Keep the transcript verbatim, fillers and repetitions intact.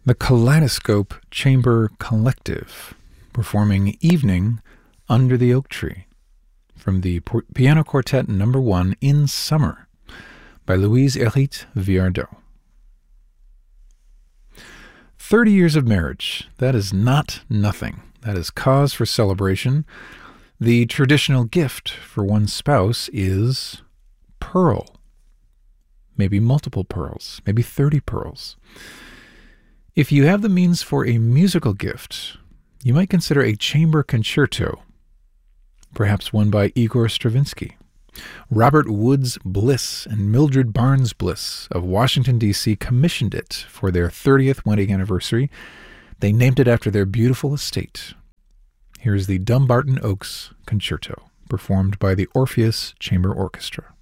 The Kaleidoscope Chamber Collective, performing Evening Under the Oak Tree, from the Piano Quartet Number One in Summer by Louise Hérite Viardot. Thirty years of marriage, that is not nothing. That is cause for celebration. The traditional gift for one's spouse is pearl. Maybe multiple pearls, maybe thirty pearls. If you have the means for a musical gift, you might consider a chamber concerto, perhaps one by Igor Stravinsky. Robert Woods Bliss and Mildred Barnes Bliss of Washington, D C commissioned it for their thirtieth wedding anniversary. They named it after their beautiful estate. Here's the Dumbarton Oaks Concerto, performed by the Orpheus Chamber Orchestra.